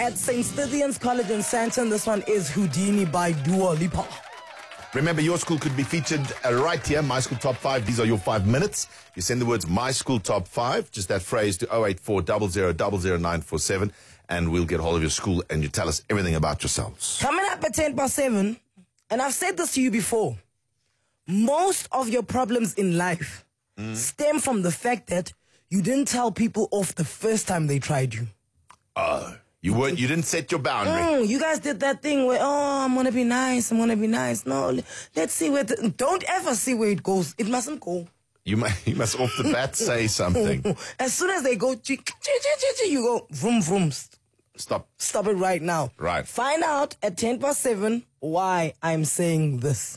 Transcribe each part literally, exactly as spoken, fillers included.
at Saint Stithians College in Sandton. This one is Houdini by Dua Lipa. Remember, your school could be featured uh, right here. My School Top five. These are your five minutes. You send the words My School Top five, just that phrase, to oh eight four, zero zero zero zero nine four seven, and we'll get hold of your school and you tell us everything about yourselves. Coming up at ten past seven, and I've said this to you before, most of your problems in life mm. stem from the fact that you didn't tell people off the first time they tried you. Oh. You weren't. You didn't set your boundary. Mm, you guys did that thing where, oh, I'm gonna be nice. I'm gonna be nice. No, let's see where. The, don't ever see where it goes. It mustn't go. You must. You must off the bat say something. As soon as they go, you go vroom vroom. Stop. Stop it right now. Right. Find out at ten past seven why I'm saying this.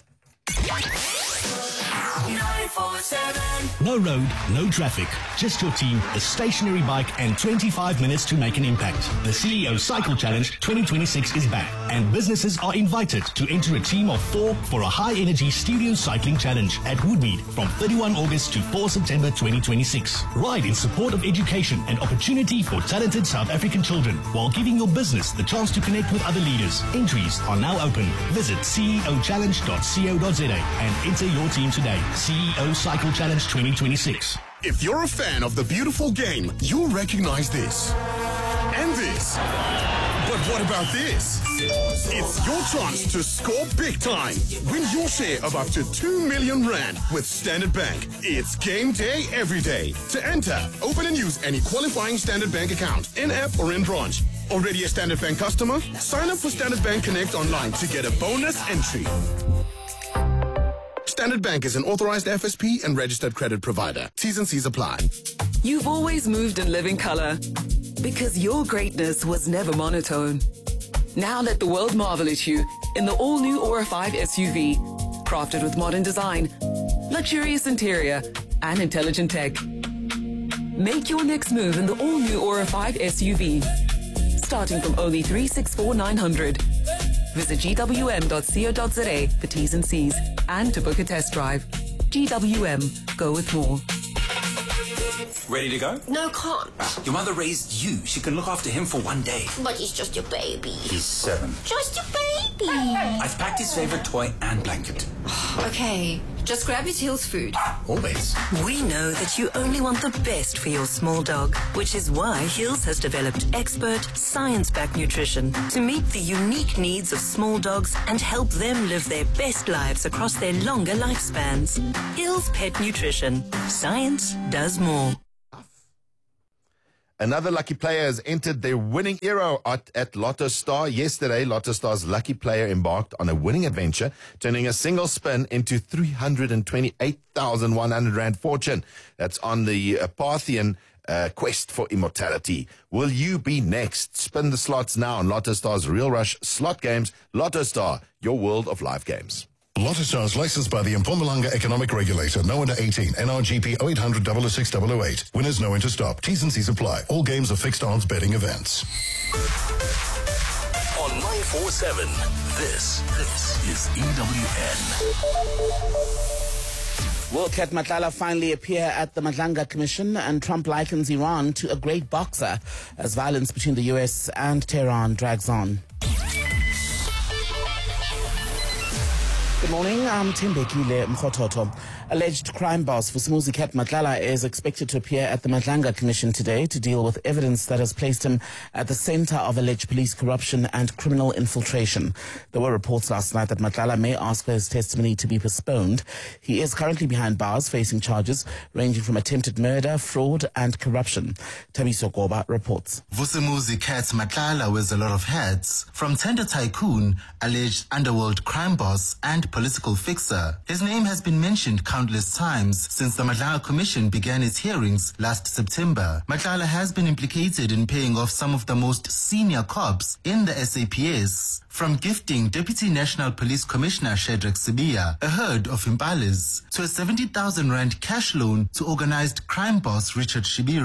No road, no traffic. Just your team, a stationary bike, and twenty-five minutes to make an impact. The C E O Cycle Challenge twenty twenty-six is back, and businesses are invited to enter a team of four for a high-energy studio cycling challenge at Woodmead from thirty-first August to fourth September twenty twenty-six. Ride in support of education and opportunity for talented South African children, while giving your business the chance to connect with other leaders. Entries are now open. Visit c e o challenge dot co dot za and enter your team today. C E O Cycle Challenge twenty twenty-six. If you're a fan of the beautiful game, you'll recognize this. And this. But what about this? It's your chance to score big time. Win your share of up to two million rand with Standard Bank. It's game day every day. To enter, open and use any qualifying Standard Bank account, in-app or in branch. Already a Standard Bank customer? Sign up for Standard Bank Connect online to get a bonus entry. Standard Bank is an authorized F S P and registered credit provider. T's and C's apply. You've always moved and live in color because your greatness was never monotone. Now let the world marvel at you in the all-new Aura five S U V, crafted with modern design, luxurious interior, and intelligent tech. Make your next move in the all-new Aura five S U V, starting from only three hundred sixty-four thousand nine hundred. Visit g w m dot co dot za for T's and C's and to book a test drive. G W M, go with more. Ready to go? No, can't. Your mother raised you. She can look after him for one day. But he's just your baby. He's seven. Just your baby. I've packed his favorite toy and blanket. Okay, just grab his Hills food. Always. We know that you only want the best for your small dog, which is why Hills has developed expert, science-backed nutrition to meet the unique needs of small dogs and help them live their best lives across their longer lifespans. Hills Pet Nutrition. Science does more. Another lucky player has entered their winning era at, at Lotto Star. Yesterday, Lotto Star's lucky player embarked on a winning adventure, turning a single spin into three hundred twenty-eight thousand one hundred rand fortune. That's on the uh, Parthian uh, quest for immortality. Will you be next? Spin the slots now on Lotto Star's Real Rush slot games. Lotto Star, your world of live games. Lotto Star is licensed by the Mpumalanga Economic Regulator. No under eighteen. N R G P oh eight hundred, oh oh six, oh oh eight. Winners know when to stop. T's and C's apply. All games are fixed odds betting events. On nine four seven, this, this is E W N. Will Kat Matlala finally appear at the Madlanga Commission? And Trump likens Iran to a great boxer as violence between the U S and Tehran drags on. Good morning, I'm Timbekile Mkhototo. Alleged crime boss Vusimuzi Kat Matlala is expected to appear at the Madlanga Commission today to deal with evidence that has placed him at the center of alleged police corruption and criminal infiltration. There were reports last night that Matlala may ask for his testimony to be postponed. He is currently behind bars facing charges ranging from attempted murder, fraud and corruption. Tabiso Goba reports. Vusimuzi Kat Matlala wears a lot of hats, from tender tycoon, alleged underworld crime boss and political fixer. His name has been mentioned countless times since the Madlanga Commission began its hearings last September. Matlala has been implicated in paying off some of the most senior cops in the S A P S, from gifting Deputy National Police Commissioner Shadrack Sibiya a herd of impalas to a seventy thousand rand cash loan to organized crime boss Richard Shibiri.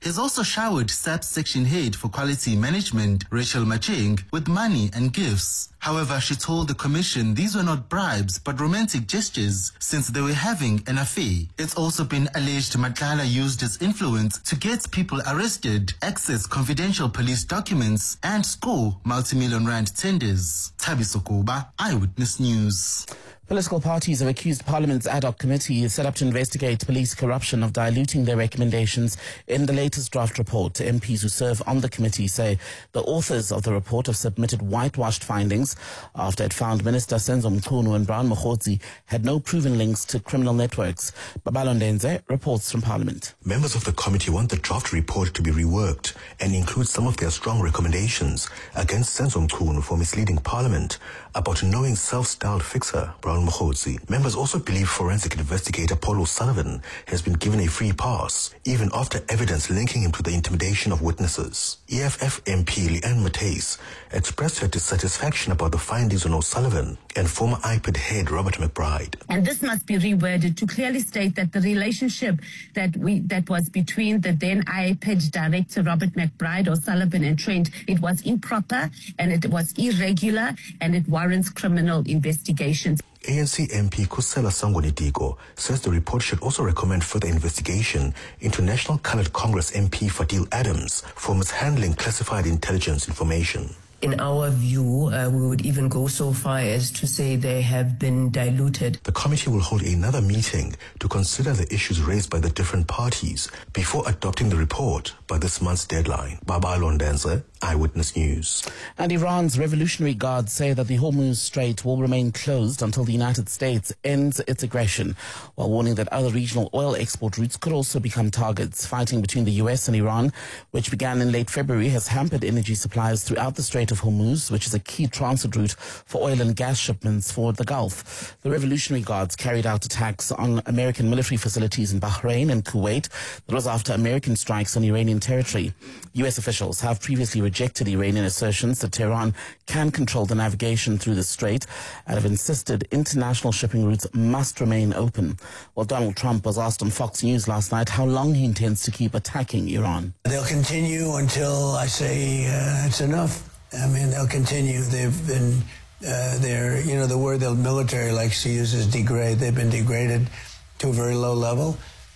He's also showered S A P section head for quality management, Rachel Maching, with money and gifts. However, she told the commission these were not bribes but romantic gestures since they were having an affair. It's also been alleged Matlala used his influence to get people arrested, access confidential police documents, and score multi-million rand tenders. Thabiso Kuba, Eyewitness News. Political parties have accused Parliament's ad hoc committee set up to investigate police corruption of diluting their recommendations in the latest draft report. M Ps who serve on the committee say the authors of the report have submitted whitewashed findings after it found Minister Senzo Mchunu and Brown Mokhodzi had no proven links to criminal networks. Babalo Ndenze reports from Parliament. Members of the committee want the draft report to be reworked and include some of their strong recommendations against Senzo Mchunu for misleading Parliament about knowing self-styled fixer Brown Mokhodzi. Members also believe forensic investigator Paul O'Sullivan has been given a free pass, even after evidence linking him to the intimidation of witnesses. E F F M P Leanne Matthys expressed her dissatisfaction about the findings on O'Sullivan and former I P I D head Robert McBride. And this must be reworded to clearly state that the relationship that we that was between the then I P I D director Robert McBride, O'Sullivan and Trent, it was improper and it was irregular and it warrants criminal investigations. A N C M P Kusela Sangoni Diko says the report should also recommend further investigation into National Coloured Congress M P Fadil Adams for mishandling classified intelligence information. In our view, uh, we would even go so far as to say they have been diluted. The committee will hold another meeting to consider the issues raised by the different parties before adopting the report by this month's deadline. Babalo Ndenze, Eyewitness News. And Iran's Revolutionary Guards say that the Hormuz Strait will remain closed until the United States ends its aggression, while warning that other regional oil export routes could also become targets. Fighting between the U S and Iran, which began in late February, has hampered energy supplies throughout the Strait of Hormuz, which is a key transit route for oil and gas shipments for the Gulf. The Revolutionary Guards carried out attacks on American military facilities in Bahrain and Kuwait. That was after American strikes on Iranian territory. U S officials have previously rejected Iranian assertions that Tehran can control the navigation through the strait and have insisted international shipping routes must remain open. Well, Donald Trump was asked on Fox News last night how long he intends to keep attacking Iran. They'll continue until I say uh, it's enough. I mean, they'll continue. They've been, uh, they're, you know, the word the military likes to use is degrade. They've been degraded to a very low level.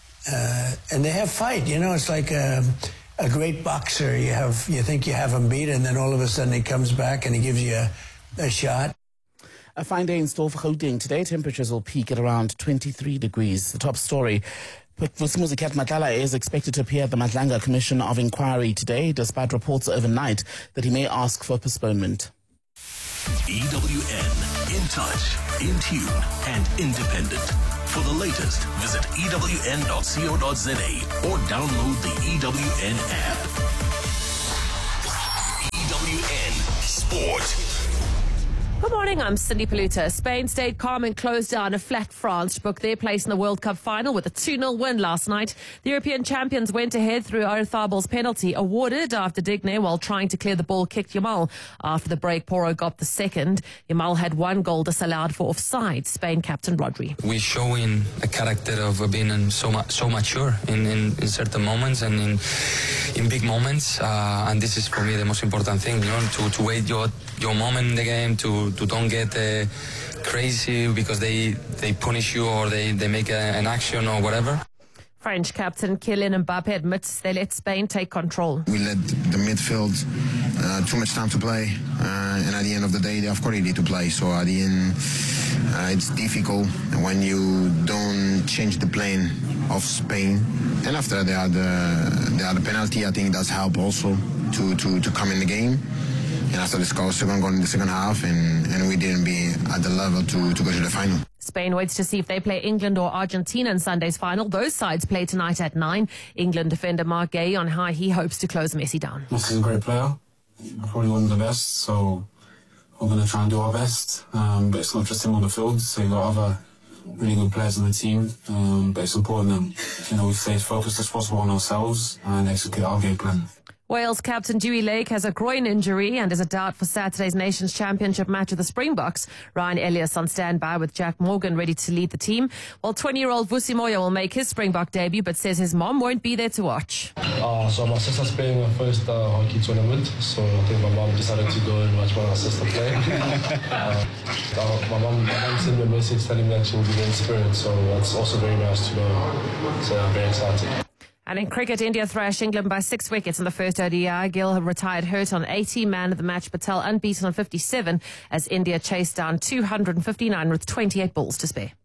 Uh, and they have fight. You know, it's like a, a great boxer. You have, you think you have him beat, and then all of a sudden he comes back and he gives you a, a shot. A fine day in store for Gauteng today. Temperatures will peak at around twenty-three degrees. The top story. Vusimuzi Cat Matlala is expected to appear at the Madlanga Commission of Inquiry today, despite reports overnight that he may ask for postponement. E W N, in touch, in tune, and independent. For the latest, visit E W N dot co dot za or download the E W N app. E W N Sport. Good morning, I'm Cindy Paluta. Spain stayed calm and closed down a flat France to book their place in the World Cup final with a two nil win last night. The European champions went ahead through Oyarzabal's penalty awarded after Digne, while trying to clear the ball, kicked Yamal. After the break, Porro got the second. Yamal had one goal disallowed for offside. Spain captain Rodri. We're showing a character of being so, ma- so mature in, in, in certain moments and in in big moments. Uh, and this is for me the most important thing, you know, to, to wait your, your moment in the game, to to don't get uh, crazy because they they punish you or they, they make a, an action or whatever. French captain Kylian Mbappe admits they let Spain take control. We let the midfield uh, too much time to play, uh, and at the end of the day, they of course they need to play. So at the end, uh, it's difficult when you don't change the plan of Spain. And after they had the they had the penalty, I think that's help also to, to, to come in the game. And after the score, second goal in the second half, and, and we didn't be at the level to, to go to the final. Spain waits to see if they play England or Argentina in Sunday's final. Those sides play tonight at nine. England defender Mark Gay on high. He hopes to close Messi down. Messi's a great player. Probably one of the best, so we're going to try and do our best. Um, but it's not just him on the field, so you've got other really good players on the team. Um, but it's important that, you know, we stay as focused as possible on ourselves and execute our game plan. Wales captain Dewey Lake has a groin injury and is a doubt for Saturday's Nations Championship match with the Springboks. Ryan Ellis on standby with Jack Morgan ready to lead the team, while twenty-year-old Vusi Moyo will make his Springbok debut but says his mom won't be there to watch. Uh, so my sister's playing her first uh, hockey tournament, so I think my mom decided to go and watch my sister play. uh, my mom my mom sent me a message telling me that she will be there in spirit, so that's also very nice to know. So I'm very excited. And in cricket, India thrashed England by six wickets in the first O D I. Gill retired hurt on eighty, man of the match. Patel unbeaten on fifty-seven as India chased down two hundred fifty-nine with twenty-eight balls to spare.